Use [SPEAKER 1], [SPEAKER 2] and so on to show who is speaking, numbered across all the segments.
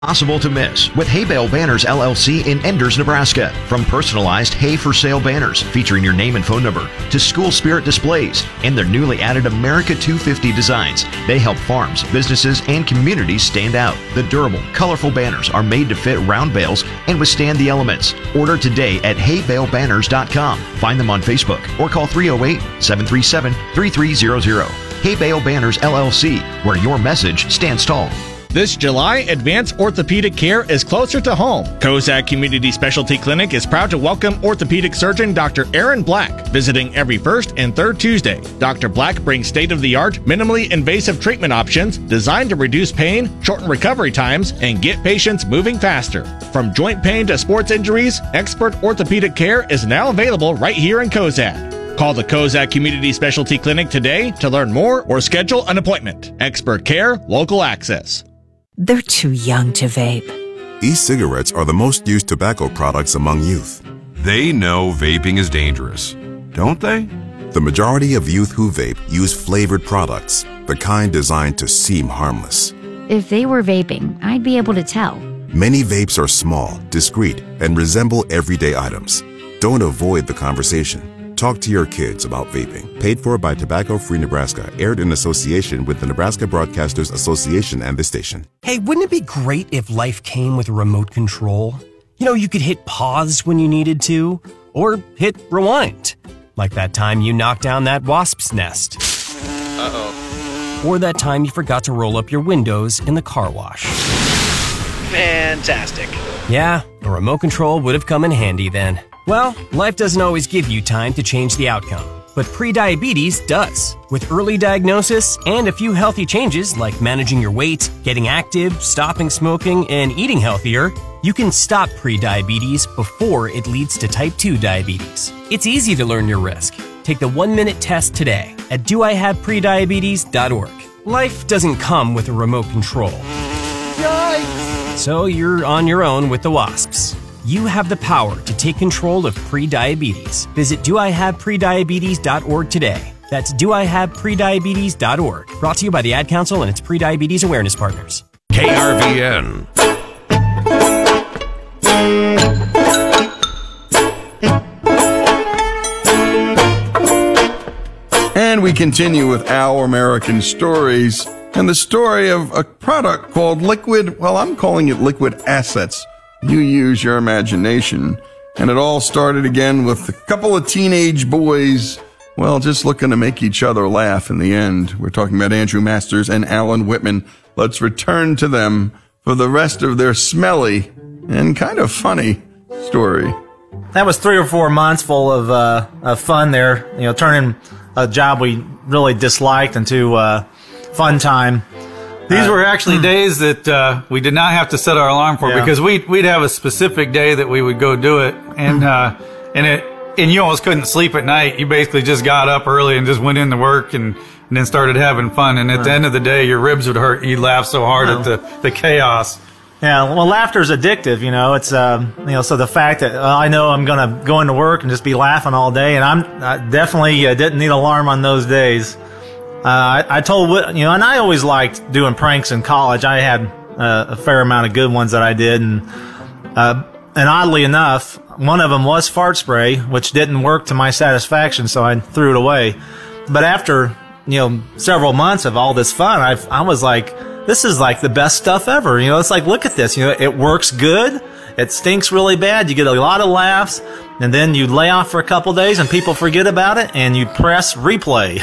[SPEAKER 1] Possible to miss with Hay Bale Banners LLC in Enders, Nebraska. From personalized hay for sale banners featuring your name and phone number to school spirit displays and their newly added America 250 designs, they help farms, businesses, and communities stand out. The durable, colorful banners are made to fit round bales and withstand the elements. Order today at haybalebanners.com. Find them on Facebook or call 308-737-3300. Hay Bale Banners LLC, where your message stands tall.
[SPEAKER 2] This July, advanced orthopedic care is closer to home. Kozak Community Specialty Clinic is proud to welcome orthopedic surgeon Dr. Aaron Black, visiting every first and third Tuesday. Dr. Black brings state-of-the-art, minimally invasive treatment options designed to reduce pain, shorten recovery times, and get patients moving faster. From joint pain to sports injuries, expert orthopedic care is now available right here in Kozak. Call the Kozak Community Specialty Clinic today to learn more or schedule an appointment. Expert care, local access.
[SPEAKER 3] They're too young to vape.
[SPEAKER 4] E-cigarettes are the most used tobacco products among youth.
[SPEAKER 5] They know vaping is dangerous, don't they?
[SPEAKER 4] The majority of youth who vape use flavored products, the kind designed to seem harmless.
[SPEAKER 6] If they were vaping, I'd be able to tell.
[SPEAKER 4] Many vapes are small, discreet, and resemble everyday items. Don't avoid the conversation. Talk to your kids about vaping. Paid for by Tobacco Free Nebraska. Aired in association with the Nebraska Broadcasters Association and this station.
[SPEAKER 7] Hey, wouldn't it be great if life came with a remote control? You know, you could hit pause when you needed to, or hit rewind. Like that time you knocked down that wasp's nest.
[SPEAKER 8] Uh-oh.
[SPEAKER 7] Or that time you forgot to roll up your windows in the car wash.
[SPEAKER 8] Fantastic.
[SPEAKER 7] Yeah, a remote control would have come in handy then. Well, life doesn't always give you time to change the outcome, but prediabetes does. With early diagnosis and a few healthy changes like managing your weight, getting active, stopping smoking, and eating healthier, you can stop prediabetes before it leads to type 2 diabetes. It's easy to learn your risk. Take the 1-minute test today at doihaveprediabetes.org. Life doesn't come with a remote control. Yikes! So you're on your own with the wasps. You have the power to take control of prediabetes. Visit doihaveprediabetes.org today. That's doihaveprediabetes.org. Brought to you by the Ad Council and its Prediabetes Awareness Partners.
[SPEAKER 5] KRVN.
[SPEAKER 9] And we continue with Our American Stories and the story of a product called Liquid, well, I'm calling it Liquid Assets. You use your imagination. And it all started again with a couple of teenage boys, well, just looking to make each other laugh in the end. We're talking about Andrew Masters and Alan Whitman. Let's return to them for the rest of their smelly and kind of funny story.
[SPEAKER 10] That was 3 or 4 months full of fun there, you know, turning a job we really disliked into fun time.
[SPEAKER 11] These were actually days that we did not have to set our alarm for, because we'd have a specific day that we would go do it, and you almost couldn't sleep at night. You basically just got up early and just went into work and then started having fun. And at the end of the day, your ribs would hurt. You'd laugh so hard at the chaos.
[SPEAKER 10] Yeah, well, laughter's addictive, you know. It's so the fact that I know I'm gonna go into work and just be laughing all day, and I definitely didn't need an alarm on those days. I told, you know, and I always liked doing pranks in college. I had a fair amount of good ones that I did, and oddly enough, one of them was fart spray, which didn't work to my satisfaction, so I threw it away. But after, you know, several months of all this fun, I was like, this is like the best stuff ever. You know, it's like, look at this. You know, it works good. It stinks really bad. You get a lot of laughs, and then you lay off for a couple days, and people forget about it, and you press replay.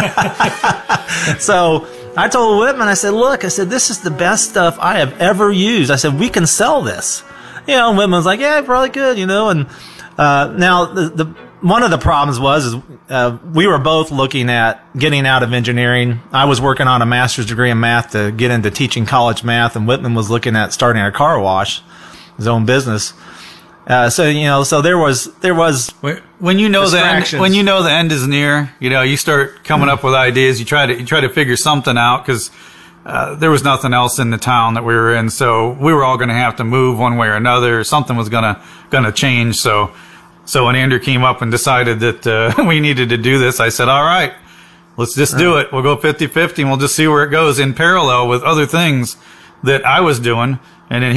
[SPEAKER 10] So I told Whitman, I said, look, I said, this is the best stuff I have ever used. I said, we can sell this. You know, and Whitman was like, yeah, probably could, you know. And now the one of the problems was we were both looking at getting out of engineering. I was working on a master's degree in math to get into teaching college math, and Whitman was looking at starting a car wash, his own business. So you know, so there was
[SPEAKER 11] when you know the end is near, you know, you start coming up with ideas. You try to figure something out, because there was nothing else in the town that we were in, so we were all going to have to move one way or another. Something was gonna change. So when Andrew came up and decided that we needed to do this, I said, all right, let's just do it. We'll go 50-50, and we'll just see where it goes in parallel with other things that I was doing, and then